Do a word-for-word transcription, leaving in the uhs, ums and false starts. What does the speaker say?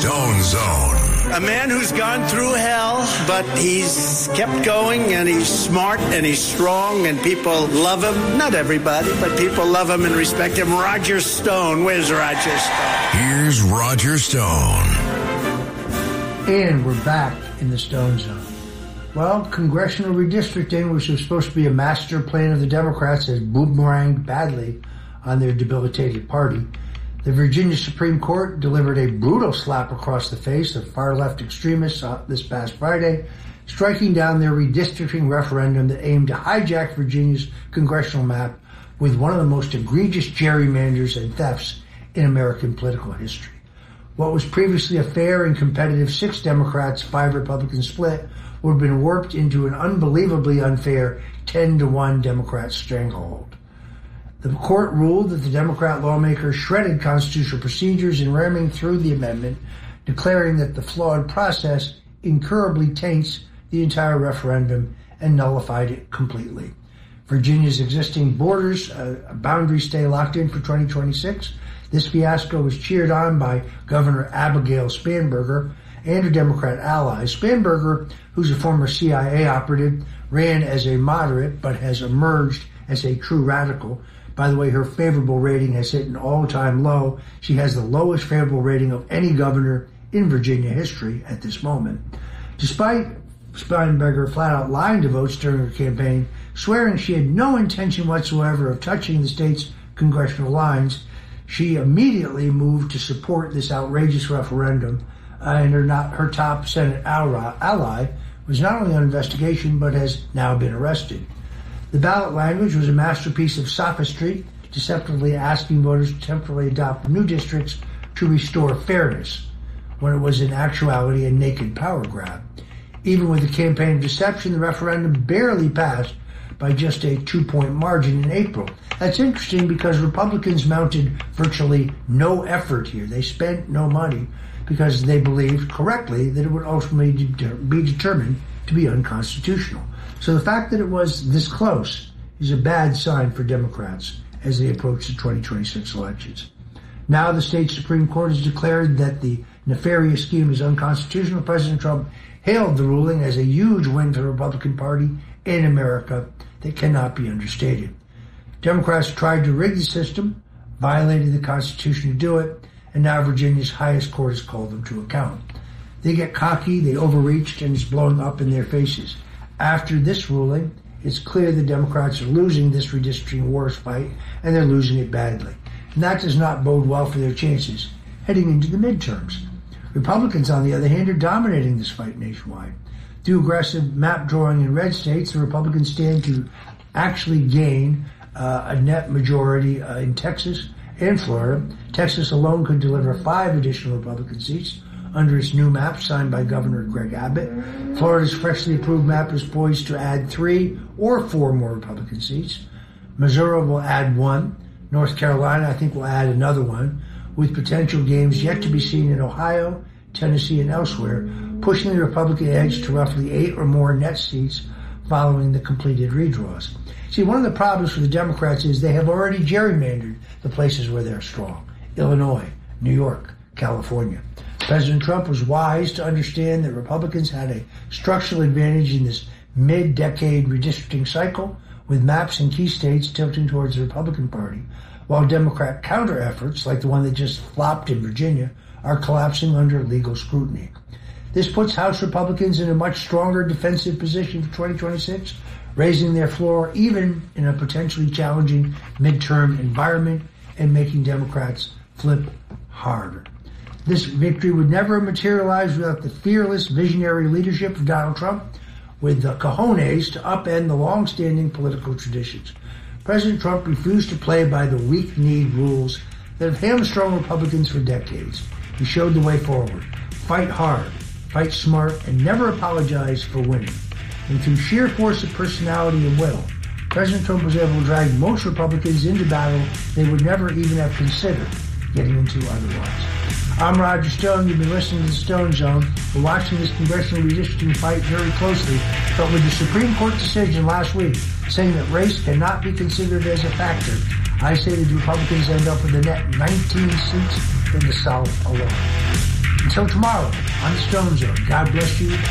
Stone Zone. A man who's gone through hell, but he's kept going, and he's smart, and he's strong, and people love him. Not everybody, but people love him and respect him. Roger Stone. Where's Roger Stone? Here's Roger Stone. And we're back in the Stone Zone. Well, congressional redistricting, which was supposed to be a master plan of the Democrats, has boomeranged badly on their debilitated party. The Virginia Supreme Court delivered a brutal slap across the face of far-left extremists this past Friday, striking down their redistricting referendum that aimed to hijack Virginia's congressional map with one of the most egregious gerrymanders and thefts in American political history. What was previously a fair and competitive six Democrats, five Republicans split would have been warped into an unbelievably unfair ten to one Democrat stranglehold. The court ruled that the Democrat lawmakers shredded constitutional procedures in ramming through the amendment, declaring that the flawed process incurably taints the entire referendum and nullified it completely. Virginia's existing borders, uh, boundaries stay locked in for twenty twenty-six. This fiasco was cheered on by Governor Abigail Spanberger and her Democrat allies. Spanberger, who's a former C I A operative, ran as a moderate but has emerged as a true radical. By the way, her favorable rating has hit an all-time low. She has the lowest favorable rating of any governor in Virginia history at this moment. Despite Spanberger flat-out lying to votes during her campaign, swearing she had no intention whatsoever of touching the state's congressional lines, she immediately moved to support this outrageous referendum, uh, and her, not, her top Senate ally was not only on investigation but has now been arrested. The ballot language was a masterpiece of sophistry, deceptively asking voters to temporarily adopt new districts to restore fairness, when it was in actuality a naked power grab. Even with the campaign of deception, the referendum barely passed by just a two-point margin in April. That's interesting because Republicans mounted virtually no effort here. They spent no money because they believed correctly that it would ultimately de- be determined to be unconstitutional. So the fact that it was this close is a bad sign for Democrats as they approach the twenty twenty-six elections. Now the state Supreme Court has declared that the nefarious scheme is unconstitutional. President Trump hailed the ruling as a huge win for the Republican Party in America that cannot be understated. Democrats tried to rig the system, violated the Constitution to do it, and now Virginia's highest court has called them to account. They get cocky, they overreached, and it's blowing up in their faces. After this ruling, it's clear the Democrats are losing this redistricting wars fight, and they're losing it badly. And that does not bode well for their chances heading into the midterms. Republicans, on the other hand, are dominating this fight nationwide. Through aggressive map drawing in red states, the Republicans stand to actually gain uh, a net majority uh, in Texas and Florida. Texas alone could deliver five additional Republican seats under its new map signed by Governor Greg Abbott. Florida's freshly approved map is poised to add three or four more Republican seats. Missouri will add one. North Carolina, I think, will add another one, with potential games yet to be seen in Ohio, Tennessee, and elsewhere, pushing the Republican edge to roughly eight or more net seats following the completed redraws. See, one of the problems for the Democrats is they have already gerrymandered the places where they're strong. Illinois, New York, California. President Trump was wise to understand that Republicans had a structural advantage in this mid-decade redistricting cycle, with maps in key states tilting towards the Republican Party, while Democrat counter-efforts, like the one that just flopped in Virginia, are collapsing under legal scrutiny. This puts House Republicans in a much stronger defensive position for twenty twenty-six, raising their floor even in a potentially challenging midterm environment and making Democrats flip harder. This victory would never materialize without the fearless, visionary leadership of Donald Trump, with the cojones to upend the long-standing political traditions. President Trump refused to play by the weak-kneed rules that have hamstrung Republicans for decades. He showed the way forward. Fight hard, fight smart, and never apologize for winning. And through sheer force of personality and will, President Trump was able to drag most Republicans into battle they would never even have considered getting into otherwise. I'm Roger Stone. You've been listening to the Stone Zone. We're watching this congressional redistricting fight very closely, but with the Supreme Court decision last week saying that race cannot be considered as a factor, I say that the Republicans end up with a net nineteen seats in the South alone. Until tomorrow on the Stone Zone, God bless you